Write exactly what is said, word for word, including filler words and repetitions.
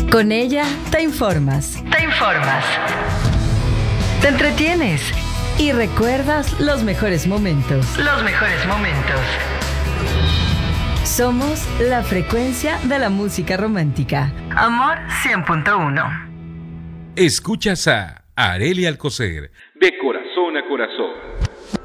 Con ella te informas. Te informas. Te entretienes. Y recuerdas los mejores momentos. Los mejores momentos. Somos la frecuencia de la música romántica. Amor cien punto uno. Escuchas a Arely Alcocer. De corazón a corazón.